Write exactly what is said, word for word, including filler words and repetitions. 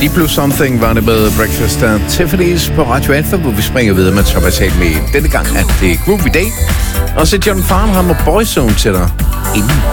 Deep Blue Something var det med Breakfast at Tiffany's på Radio Alpha, hvor vi springer videre med Thomas Helmi. Denne gang er det Groovy Day. Og så John Farnham og Boyzone til dig inden.